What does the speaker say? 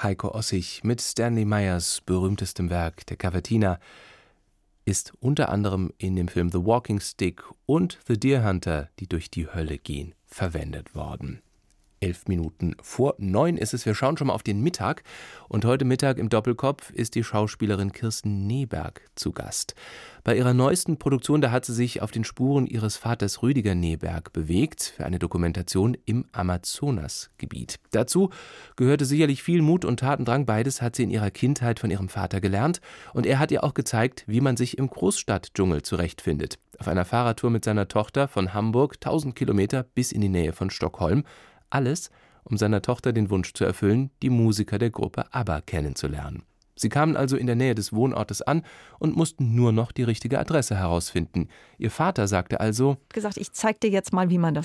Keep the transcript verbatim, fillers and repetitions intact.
Heiko Ossig mit Stanley Meyers berühmtestem Werk, der Cavatina, ist unter anderem in dem Film The Walking Stick und The Deer Hunter, die durch die Hölle gehen, verwendet worden. Elf Minuten vor neun ist es. Wir schauen schon mal auf den Mittag. Und heute Mittag im Doppelkopf ist die Schauspielerin Kirsten Neberg zu Gast. Bei ihrer neuesten Produktion, da hat sie sich auf den Spuren ihres Vaters Rüdiger Neberg bewegt für eine Dokumentation im Amazonasgebiet. Dazu gehörte sicherlich viel Mut und Tatendrang. Beides hat sie in ihrer Kindheit von ihrem Vater gelernt. Und er hat ihr auch gezeigt, wie man sich im Großstadtdschungel zurechtfindet. Auf einer Fahrradtour mit seiner Tochter von Hamburg tausend Kilometer bis in die Nähe von Stockholm. Alles, um seiner Tochter den Wunsch zu erfüllen, die Musiker der Gruppe ABBA kennenzulernen. Sie kamen also in der Nähe des Wohnortes an und mussten nur noch die richtige Adresse herausfinden. Ihr Vater sagte also: gesagt, ich zeig dir jetzt mal, wie man das